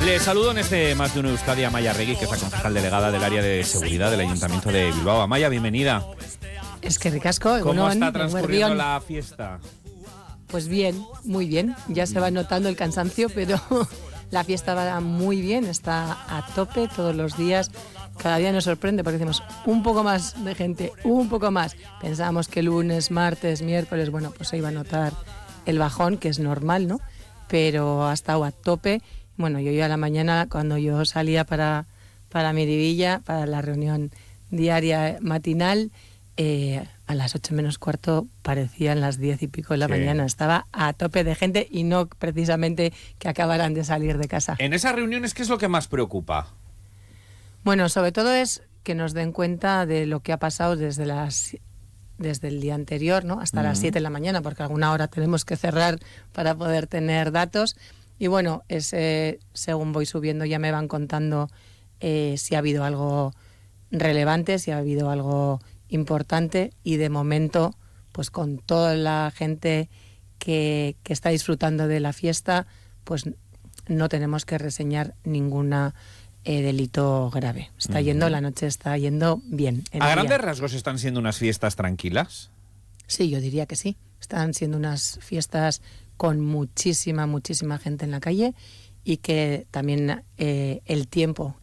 Le saludo en este Más de Uno Euskadi a Amaia Arregui, que es la concejal delegada del área de seguridad del Ayuntamiento de Bilbao. Amaia, bienvenida. Es que ricasco. ¿Cómo está transcurriendo la fiesta? Pues bien, muy bien. Ya se va notando el cansancio, pero la fiesta va muy bien, está a tope todos los días. Cada día nos sorprende porque decimos un poco más de gente, un poco más. Pensábamos que lunes, martes, miércoles, bueno, pues se iba a notar el bajón, que es normal, ¿no? Pero ha estado a tope. Bueno, yo a la mañana, cuando yo salía para Miribilla, para la reunión diaria matinal, a las 8 menos cuarto parecían las 10 y pico de la mañana. Estaba a tope de gente y no precisamente que acabaran de salir de casa. En esas reuniones, ¿qué es lo que más preocupa? Bueno, sobre todo es que nos den cuenta de lo que ha pasado desde el día anterior, ¿no? Hasta las 7 de la mañana, porque alguna hora tenemos que cerrar para poder tener datos. Y bueno, según voy subiendo ya me van contando si ha habido algo relevante, si ha habido algo importante, y de momento, pues con toda la gente que está disfrutando de la fiesta, pues no tenemos que reseñar ninguna delito grave. La noche está yendo bien. ¿A grandes rasgos están siendo unas fiestas tranquilas? Sí, yo diría que sí. Están siendo unas fiestas con muchísima gente en la calle, y que también el tiempo